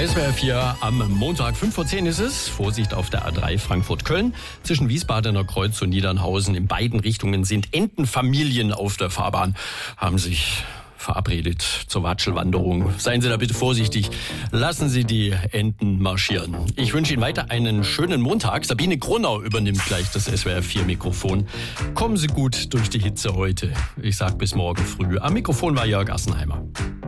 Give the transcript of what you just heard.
SWR 4 am Montag, 5:10 ist es. Vorsicht auf der A3 Frankfurt-Köln. Zwischen Wiesbadener Kreuz und Niedernhausen in beiden Richtungen sind Entenfamilien auf der Fahrbahn. Haben sich verabredet zur Watschelwanderung. Seien Sie da bitte vorsichtig. Lassen Sie die Enten marschieren. Ich wünsche Ihnen weiter einen schönen Montag. Sabine Gronau übernimmt gleich das SWR 4 Mikrofon. Kommen Sie gut durch die Hitze heute. Ich sag bis morgen früh. Am Mikrofon war Jörg Assenheimer.